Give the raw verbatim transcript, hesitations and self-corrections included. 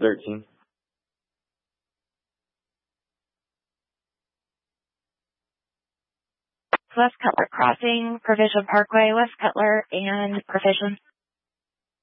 thirteen. West Cutler Crossing, Provision Parkway, West Cutler, and Provision.